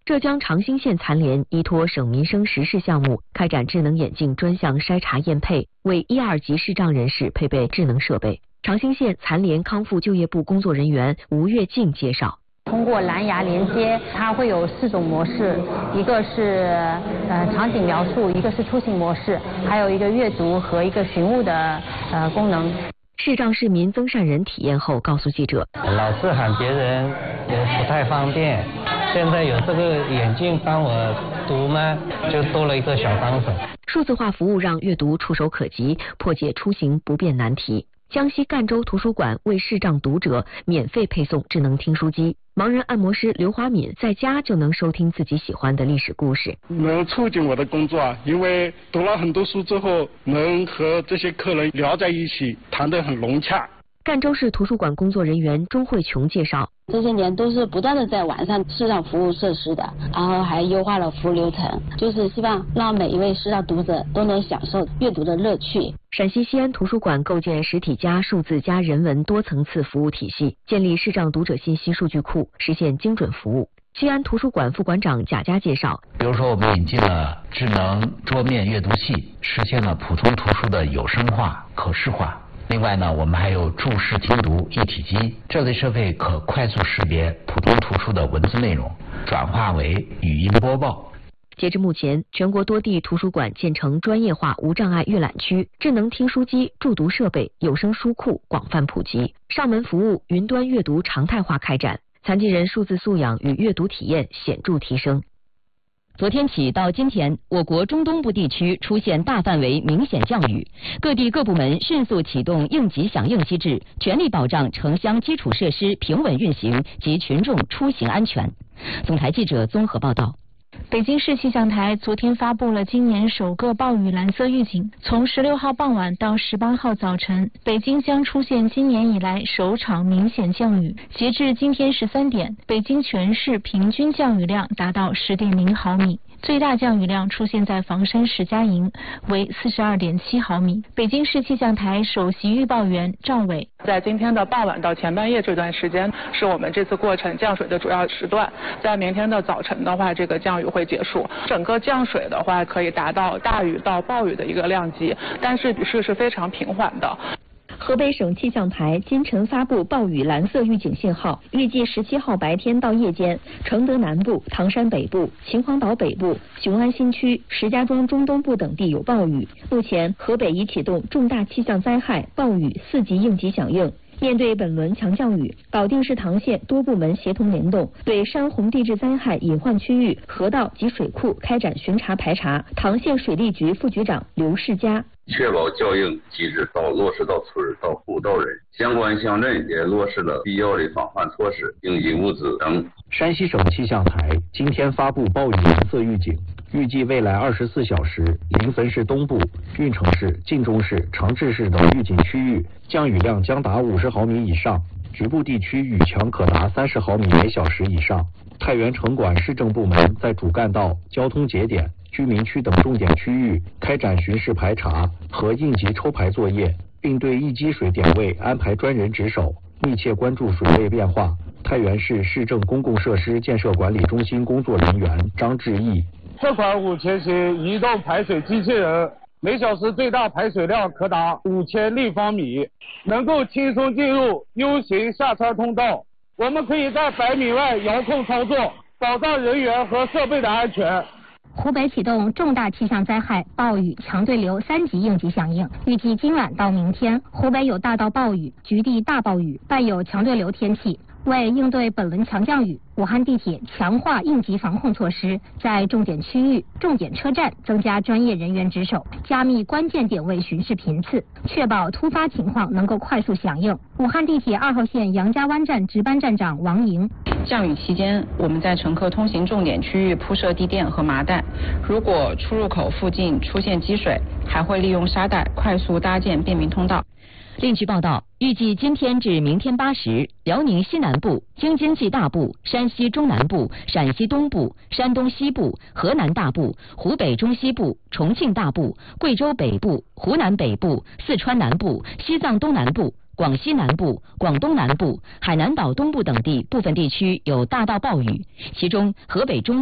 浙江长兴县残联依托省民生实事项目，开展智能眼镜专项筛查验配，为1、2级视障人士配备智能设备。长兴县残联康复就业部工作人员吴月静介绍。 通过蓝牙连接，它会有4种模式，一个是场景描述，一个是出行模式，还有一个阅读和一个询物的功能。 视障市民曾善仁体验后告诉记者， 老是喊别人也不太方便，现在有这个眼镜帮我读嘛，就多了一个小帮手。 数字化服务让阅读触手可及，破解出行不便难题。江西赣州图书馆为视障读者免费配送智能听书机，盲人按摩师刘华敏在家就能收听自己喜欢的历史故事。 能促进我的工作啊，因为读了很多书之后，能和这些客人聊在一起，谈得很融洽。 赣州市图书馆工作人员钟慧琼介绍， 这些年都是不断的在完善视障服务设施的，然后还优化了服务流程，就是希望让每一位视障读者都能享受阅读的乐趣。 陕西西安图书馆构建实体加数字加人文多层次服务体系，建立视障读者信息数据库，实现精准服务。西安图书馆副馆长贾佳介绍， 比如说我们引进了智能桌面阅读器，实现了普通图书的有声化、可视化。另外呢，我们还有注视听读一体机，这类设备可快速识别普通图书的文字内容，转化为语音播报。 截至目前，全国多地图书馆建成专业化无障碍阅览区，智能听书机、助读设备、有声书库广泛普及，上门服务、云端阅读常态化开展，残疾人数字素养与阅读体验显著提升。昨天起到今天，我国中东部地区出现大范围明显降雨，各地各部门迅速启动应急响应机制，全力保障城乡基础设施平稳运行及群众出行安全。总台记者综合报道。 北京市气象台昨天发布了今年首个暴雨蓝色预警，从16号傍晚到18号早晨，北京将出现今年以来首场明显降雨。截至今天13点，北京全市平均降雨量达到10.0毫米。最大降雨量出现在房山石家营，为42.7毫米。北京市气象台首席预报员赵伟， 在今天的傍晚到前半夜这段时间，是我们这次过程降水的主要时段。在明天的早晨的话，这个降雨会结束。整个降水的话，可以达到大雨到暴雨的一个量级，但是雨势是非常平缓的。 河北省气象台今晨发布暴雨蓝色预警信号，预计17号白天到夜间，承德南部、唐山北部、秦皇岛北部、雄安新区、石家庄中东部等地有暴雨。目前，河北已启动重大气象灾害暴雨4级应急响应。面对本轮强降雨，保定市唐县多部门协同联动，对山洪地质灾害隐患区域、河道及水库开展巡查排查。唐县水利局副局长刘世佳， 确保效应机制落实到村到户到人，相关乡镇也落实了必要的防范措施、应急物资等。 山西省气象台今天发布暴雨蓝色预警，预计未来24小时，临汾市东部、运城市、晋中市、长治市等预警区域降雨量将达50毫米以上，局部地区雨强可达30毫米每小时以上。太原城管市政部门在主干道、交通节点、居民区等重点区域开展巡视排查和应急抽排作业，并对易积水点位安排专人值守，密切关注水位变化。太原市市政公共设施建设管理中心工作人员张志毅， 这款5000型移动排水机器人每小时最大排水量可达5000立方米，能够轻松进入 U 型下穿通道。我们可以在100米外遥控操作，保障人员和设备的安全。 湖北启动重大气象灾害暴雨强对流3级应急响应，预计今晚到明天，湖北有大到暴雨、局地大暴雨，伴有强对流天气。为应对本轮强降雨，武汉地铁强化应急防控措施，在重点区域、重点车站增加专业人员值守，加密关键点位巡视频次，确保突发情况能够快速响应。武汉地铁2号线杨家湾站值班站长王莹， 降雨期间，我们在乘客通行重点区域铺设地垫和麻袋，如果出入口附近出现积水，还会利用沙袋快速搭建便民通道。 另据报道，预计今天至明天8时，辽宁西南部、京津冀大部、山西中南部、陕西东部、山东西部、河南大部、湖北中西部、重庆大部、贵州北部、湖南北部、四川南部、西藏东南部、广西南部、广东南部、海南岛东部等地部分地区有大到暴雨，其中河北中